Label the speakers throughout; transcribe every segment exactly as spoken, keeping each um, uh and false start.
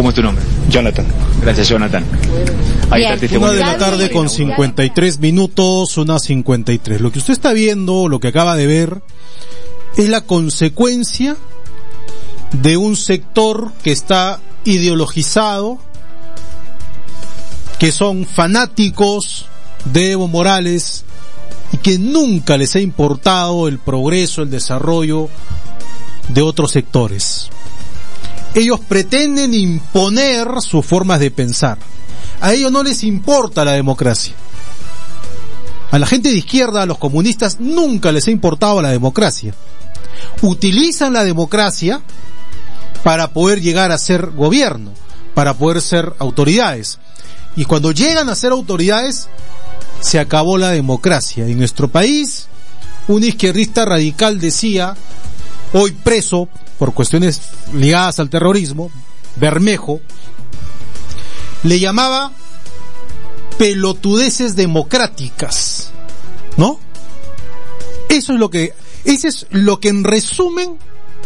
Speaker 1: ¿Cómo es tu nombre?
Speaker 2: Jonathan.
Speaker 1: Gracias, Jonathan. Ahí está el testimonio.
Speaker 3: Una de la tarde con cincuenta y tres minutos, una cincuenta y tres. Lo que usted está viendo, lo que acaba de ver, es la consecuencia de un sector que está ideologizado, que son fanáticos de Evo Morales y que nunca les ha importado el progreso, el desarrollo de otros sectores. Ellos pretenden imponer sus formas de pensar. A ellos no les importa la democracia. A la gente de izquierda, a los comunistas, nunca les ha importado la democracia. Utilizan la democracia para poder llegar a ser gobierno, para poder ser autoridades. Y cuando llegan a ser autoridades, se acabó la democracia. En nuestro país, un izquierdista radical decía, hoy preso por cuestiones ligadas al terrorismo, Bermejo, le llamaba pelotudeces democráticas, ¿no? Eso es lo que, ese es lo que en resumen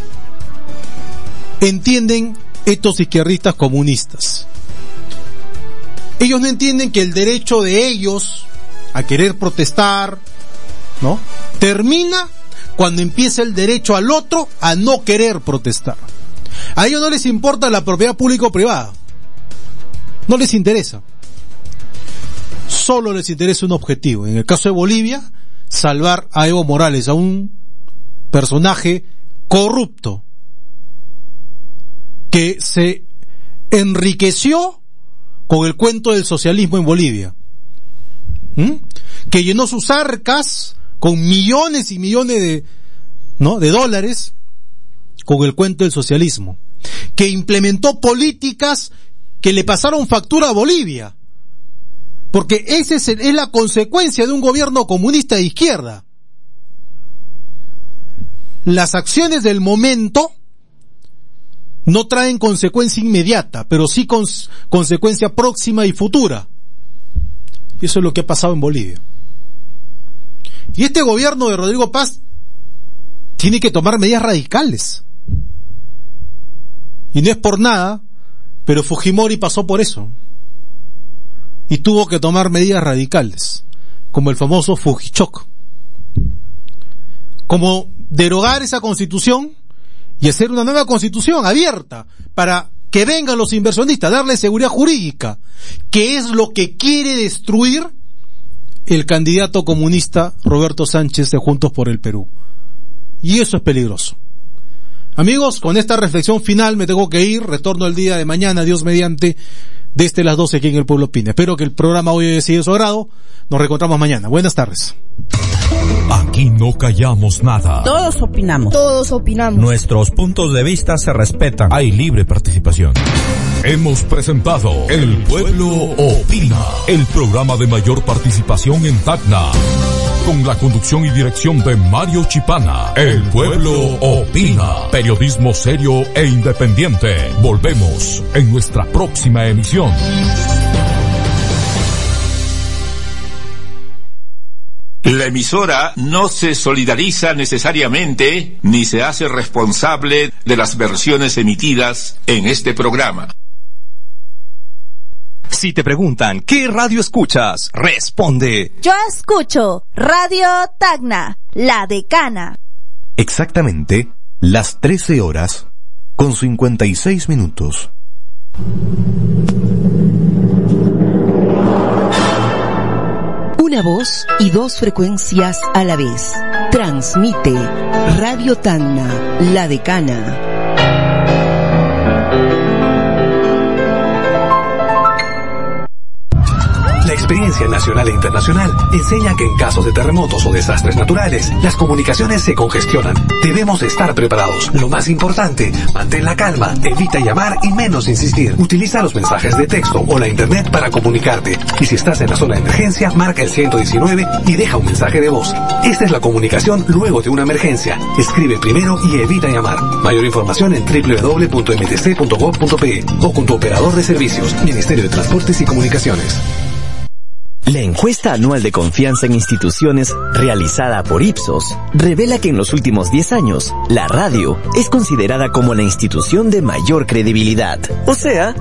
Speaker 3: entienden estos izquierdistas comunistas. Ellos no entienden que el derecho de ellos a querer protestar, ¿no?, termina cuando empieza el derecho al otro a no querer protestar. A ellos no les importa la propiedad pública o privada. No les interesa. Solo les interesa un objetivo. En el caso de Bolivia, salvar a Evo Morales, a un personaje corrupto que se enriqueció con el cuento del socialismo en Bolivia, ¿Mm? que llenó sus arcas con millones y millones de, ¿no?, de dólares con el cuento del socialismo, que implementó políticas que le pasaron factura a Bolivia, porque esa es, es la consecuencia de un gobierno comunista de izquierda. Las acciones del momento no traen consecuencia inmediata, pero sí cons- consecuencia próxima y futura. Y eso es lo que ha pasado en Bolivia. Y este gobierno de Rodrigo Paz tiene que tomar medidas radicales. Y no es por nada, pero Fujimori pasó por eso. Y tuvo que tomar medidas radicales, como el famoso Fujichoc. Como derogar esa constitución y hacer una nueva constitución abierta para que vengan los inversionistas, darle seguridad jurídica, que es lo que quiere destruir el candidato comunista Roberto Sánchez de Juntos por el Perú. Y eso es peligroso. Amigos, con esta reflexión final me tengo que ir. Retorno el día de mañana, Dios mediante, desde las doce aquí en El Pueblo Opina. Espero que el programa hoy haya sido de su agrado. Nos reencontramos mañana. Buenas tardes.
Speaker 4: Aquí no callamos nada.
Speaker 5: Todos opinamos.
Speaker 6: Todos opinamos.
Speaker 4: Nuestros puntos de vista se respetan. Hay libre participación. Hemos presentado El Pueblo Opina, el programa de mayor participación en Tacna. Con la conducción y dirección de Mario Chipana. El Pueblo Opina. Periodismo serio e independiente. Volvemos en nuestra próxima emisión.
Speaker 7: La emisora no se solidariza necesariamente ni se hace responsable de las versiones emitidas en este programa.
Speaker 8: Si te preguntan, ¿qué radio escuchas? Responde.
Speaker 6: Yo escucho Radio Tacna, La Decana.
Speaker 9: Exactamente las trece horas con cincuenta y seis minutos.
Speaker 5: Una voz y dos frecuencias a la vez. Transmite Radio Tacna, La Decana.
Speaker 10: La experiencia nacional e internacional enseña que en casos de terremotos o desastres naturales, las comunicaciones se congestionan. Debemos estar preparados. Lo más importante, mantén la calma, evita llamar y menos insistir. Utiliza los mensajes de texto o la internet para comunicarte. Y si estás en la zona de emergencia, marca el ciento diecinueve y deja un mensaje de voz. Esta es la comunicación luego de una emergencia. Escribe primero y evita llamar. Mayor información en doble u doble u doble u punto eme te ce punto gob punto pe o con tu operador de servicios, Ministerio de Transportes y Comunicaciones.
Speaker 11: La encuesta anual de confianza en instituciones realizada por Ipsos revela que en los últimos diez años, la radio es considerada como la institución de mayor credibilidad. O sea,